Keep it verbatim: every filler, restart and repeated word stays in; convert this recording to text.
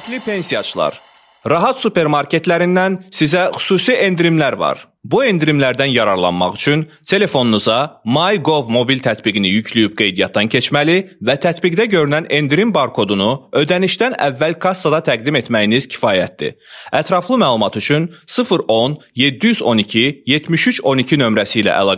Hörmətli pensiyaçılar, Rahat supermarketlərindən sizə xüsusi endirimlər var. Bu endirimlərdən yararlanmaq üçün telefonunuza MyGov mobil tətbiqini yükləyib qeydiyyatdan keçməli və tətbiqdə görünən endirim barkodunu ödənişdən əvvəl kassada təqdim etməyiniz kifayətdir. Ətraflı məlumat üçün sıfır on yeddi yüz on iki yetmiş üç on iki nömrəsi ilə əlaqə